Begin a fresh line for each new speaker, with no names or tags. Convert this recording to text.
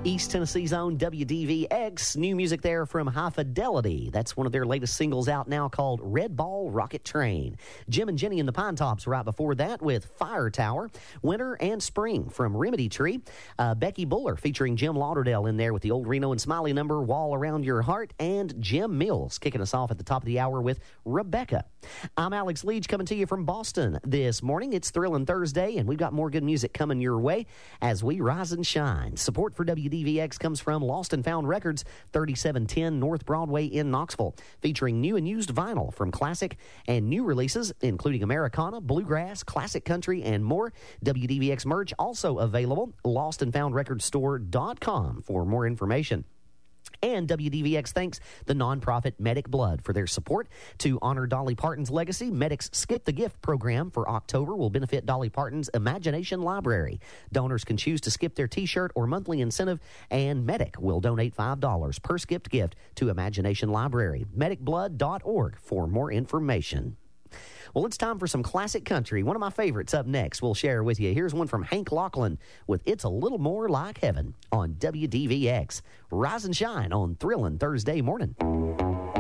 East Tennessee's own WDVX. New music there from High Fidelity. That's one of their latest singles out now called Red Ball Rocket Train. Jim and Jenny and the Pine Tops right before that with Fire Tower. Winter and Spring from Remedy Tree. Becky Buller featuring Jim Lauderdale in there with the old Reno and Smiley number Wall Around Your Heart. And Jim Mills kicking us off at the top of the hour with Rebecca. I'm Alex Leach coming to you from Boston this morning. It's Thrillin' Thursday, and we've got more good music coming your way as we rise and shine. Support for WDVX comes from Lost and Found Records, 3710 North Broadway in Knoxville, featuring new and used vinyl from classic and new releases, including Americana, bluegrass, classic country, and more. WDVX merch also available, lostandfoundrecordstore.com for more information. And WDVX thanks the nonprofit Medic Blood for their support. To honor Dolly Parton's legacy, Medic's Skip the Gift program for October will benefit Dolly Parton's Imagination Library. Donors can choose to skip their T-shirt or monthly incentive, and Medic will donate $5 per skipped gift to Imagination Library. MedicBlood.org for more information. Well, it's time for some classic country. One of my favorites up next we'll share with you. Here's one from Hank Lachlan with It's a Little More Like Heaven on WDVX. Rise and shine on Thrillin' Thursday morning.